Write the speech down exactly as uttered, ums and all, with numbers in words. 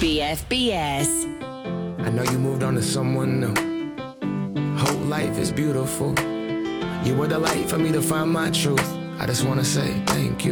B F B S. I know you moved on to someone new. Whole life is beautiful. You were the light for me to find my truth. I just wanna say thank you.